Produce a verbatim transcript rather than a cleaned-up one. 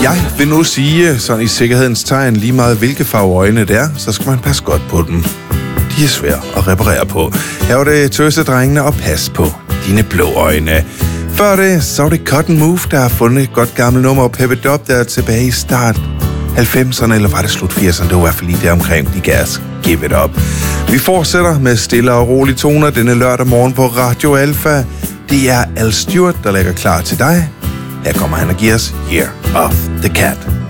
Jeg vil nu sige, sådan i sikkerhedens tegn, lige meget hvilke farve øjne det er, så skal man passe godt på dem. De er svære at reparere på. Her var det Tøsedrengene, og pas på dine blå øjne. Før det, så var det Cotton Move, der har fundet et godt gammelt nummer, og Pep It Up, der er tilbage i start halvfemserne, eller var det slut firserne? Det var i hvert fald lige der omkring. De gas. Give it up. Vi fortsætter med stille og rolige toner denne lørdag morgen på Radio Alpha. Det er Al Stewart, der lægger klar til dig. Her kommer han og giver os Year of the Cat.